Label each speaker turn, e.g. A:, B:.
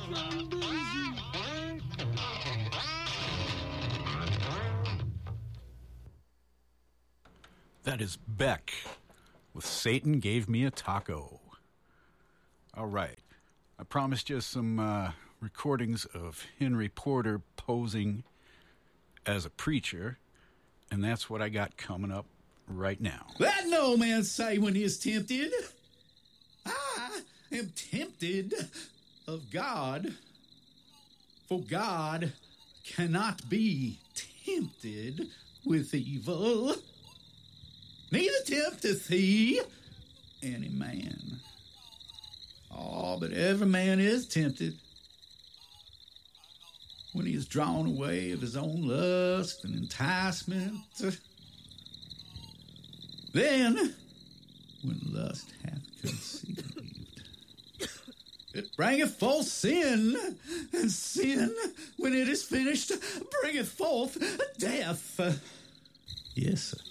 A: That is Beck with Satan Gave Me a Taco. All right. I promised you some recordings of Henry Porter posing as a preacher, and that's what I got coming up right now.
B: Let no man say when he is tempted, I am tempted of God, for God cannot be tempted with evil, neither tempteth he any man. But every man is tempted when he is drawn away of his own lust and enticement. Then, when lust hath conceived, it bringeth forth sin, and sin, when it is finished, bringeth forth death. Yes, sir.